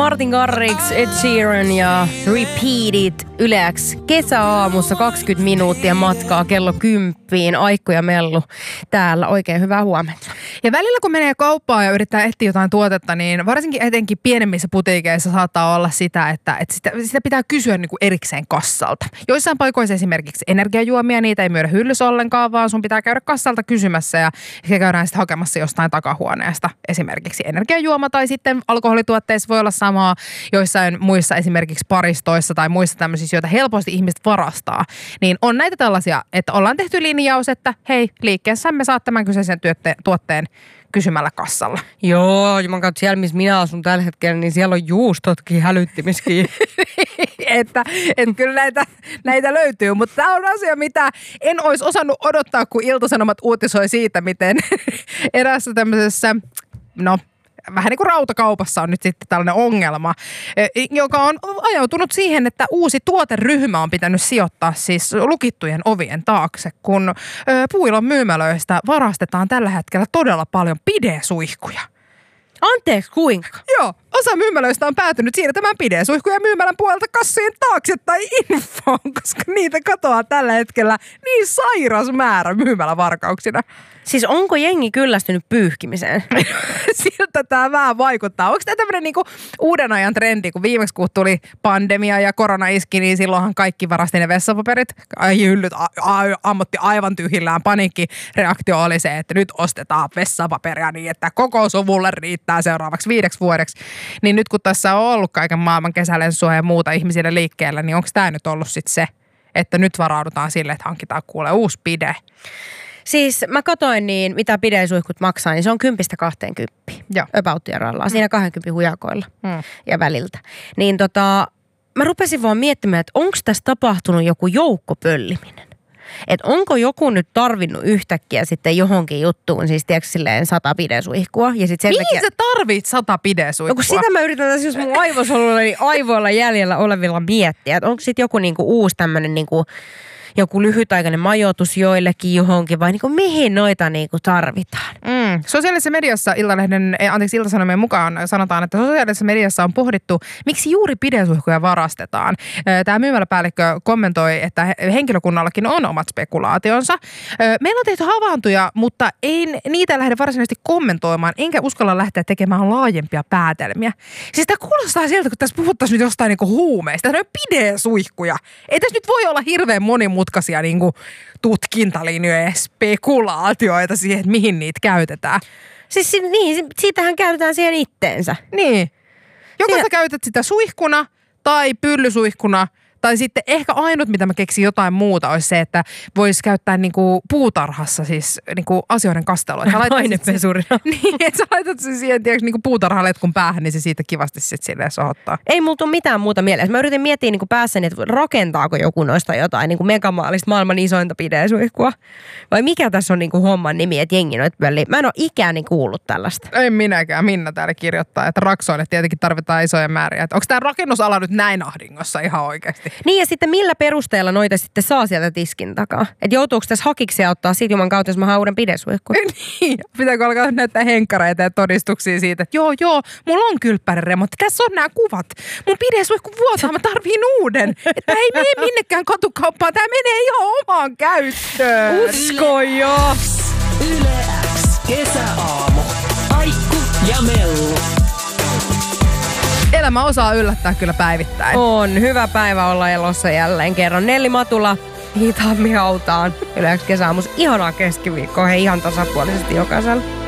Martin Garrix, Ed Sheeran ja Repeat It Yle X kesäaamussa 20 minuuttia matkaa kello 10. Aikku ja Mellu täällä. Oikein hyvää huomenta. Ja välillä kun menee kauppaan ja yrittää etsiä jotain tuotetta, niin varsinkin etenkin pienemmissä putiikeissa saattaa olla sitä, että sitä pitää kysyä niin kuin erikseen kassalta. Joissain paikoissa esimerkiksi energiajuomia, niitä ei myydä hyllyssä ollenkaan, vaan sun pitää käydä kassalta kysymässä ja käydään sitten hakemassa jostain takahuoneesta esimerkiksi energiajuoma tai sitten alkoholituotteissa voi olla samaa joissain muissa esimerkiksi paristoissa tai muissa tämmöisissä, joita helposti ihmiset varastaa. Niin on näitä tällaisia, että ollaan tehty linjaus, että hei, liikkeessä me saat tämän kyseisen tuotteen kysymällä kassalla. Joo, juman kautta siellä, missä minä asun tällä hetkellä, niin siellä on juustotkin hälyttimiskin. että kyllä näitä löytyy, mutta tämä on asia, mitä en olisi osannut odottaa, kun Ilta-Sanomat uutisoi siitä, miten erässä tämmöisessä, vähän niin kuin rautakaupassa on nyt sitten tällainen ongelma, joka on ajautunut siihen, että uusi tuoteryhmä on pitänyt sijoittaa siis lukittujen ovien taakse, kun puilon myymälöistä varastetaan tällä hetkellä todella paljon pidesuihkuja. Anteeksi, kuinka? Joo, osa myymälöistä on päätynyt siirtämään pidesuihkuja myymälän puolelta kassojen taakse tai infoon, koska niitä katoaa tällä hetkellä niin sairas määrä myymälävarkauksina. Siis onko jengi kyllästynyt pyyhkimiseen? Siltä tämä vähän vaikuttaa. Onko tämä tämmöinen niinku uuden ajan trendi, kun viimeksi kun tuli pandemia ja korona iski, niin silloinhan kaikki varasti ne vessapaperit. Hyllyt ammotti aivan tyhjillään. Paniikkireaktio oli se, että nyt ostetaan vessapaperia niin, että koko suvulle riittää seuraavaksi 5 vuodeksi. Niin nyt kun tässä on ollut kaiken maailman kesälensua ja muuta ihmisille liikkeellä, niin onko tämä nyt ollut sitten se, että nyt varaudutaan sille, että hankitaan kuule uusi pide? Siis mä katsoin niin, mitä pidesuihkut maksaa, niin se on 10-20. Joo. About rallaa. Siinä 20 hujakoilla ja väliltä. Niin mä rupesin vaan miettimään, että onko tässä tapahtunut joku joukkopölliminen. Että onko joku nyt tarvinnut yhtäkkiä sitten johonkin juttuun, siis tiedätkö silleen 100 pidesuihkua. Ja sit sen mihin takia... sä tarvit 100 pidesuihkua? No kun sitä mä yritän tässä just mun aivosolullani aivoilla jäljellä olevilla miettiä, että onko sitten joku niinku uusi tämmönen niinku joku lyhytaikainen majoitus joillekin johonkin vai niinku mihin noita niinku tarvitaan? Sosiaalisessa mediassa Ilta-Sanomien mukaan sanotaan, että sosiaalisessa mediassa on pohdittu, miksi juuri pidesuihkuja varastetaan. Tämä myymäläpäällikkö kommentoi, että henkilökunnallakin on omat spekulaationsa. Meillä on tehty havaintoja, mutta ei niitä lähde varsinaisesti kommentoimaan, enkä uskalla lähteä tekemään laajempia päätelmiä. Siis tämä kuulostaa sieltä, kun tässä puhuttaisiin nyt jostain niinku huumeista. Tämä on pidesuihkuja. Ei tässä nyt voi olla hirveän monimutkaisia niinku tutkintalinjoja ja spekulaatioita siihen, että mihin niitä käytetään. Siis niin, siitähän käytetään siihen itteensä. Niin. Joko sä käytät sitä suihkuna tai pyllysuihkuna, tai sitten ehkä ainut, mitä mä keksin jotain muuta, olisi se, että voisi käyttää niinku puutarhassa siis niinku asioiden kastelua. Ainepesurina. Niin, että sä laitat sen siihen niinku puutarhaletkun päähän, niin se siitä kivasti sitten silleen sohottaa. Ei mulla tule mitään muuta mielessä. Mä yritin miettiä niinku päässäni, että rakentaako joku noista jotain niinku megamaalista maailman isointa pidesuihkua. Vai mikä tässä on niinku homman nimi, että jengi noit pölliä. Mä en ole ikäni kuullut tällaista. En minäkään. Minna täällä kirjoittaa, että raksoille tietenkin tarvitaan isoja määriä. Onko tämä rakennusala nyt näin ahdingossa ihan oikeasti? Niin ja sitten millä perusteella noita sitten saa sieltä tiskin takaa? Että joutuuko tässä hakiksi ottaa siitä juman kautta, jos mä haen uuden pidesuihkun? Niin, pitääkö alkaa näyttää henkkareita ja todistuksia siitä, että joo, mulla on kylppäriremontti, tässä on nämä kuvat. Mun pidesuihku vuotaa, mä tarviin uuden. Että ei mene minnekään katukauppaan, tää menee ihan omaan käyttöön. Usko jo! Yle X kesäaamu. Aikku ja Mellu. Elämä osaa yllättää kyllä päivittäin. On. Hyvä päivä olla elossa jälleen kerran. Nelli Matula, hitaammin hautaan. Yle X kesäaamus. Ihanaa keskiviikkoa. Hei ihan tasapuolisesti jokaisella.